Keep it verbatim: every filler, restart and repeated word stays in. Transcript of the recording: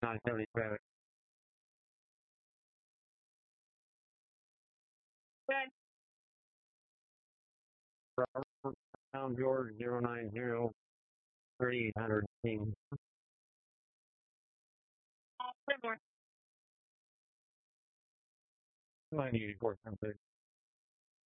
nine seventy traffic. Okay. Robert Pound George zero nine zero thirty eight hundred team. Uh, more. nine eighty four.